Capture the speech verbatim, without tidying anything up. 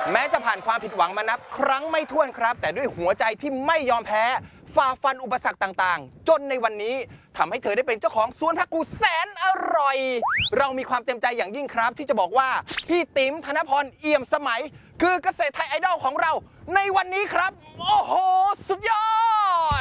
แม้จะผ่านความผิดหวังมานับครั้งไม่ถ้วนครับแต่ด้วยหัวใจที่ไม่ยอมแพ้ฝ่าฟันอุปสรรคต่างๆจนในวันนี้ทำให้เธอได้เป็นเจ้าของสวนผักกูดแสนอร่อยเรามีความเต็มใจอย่างยิ่งครับที่จะบอกว่าพี่ติ๋มธนพรเอี่ยมสมัยคือเกษตรไทยไอดอลของเราในวันนี้ครับโอ้โหสุดยอด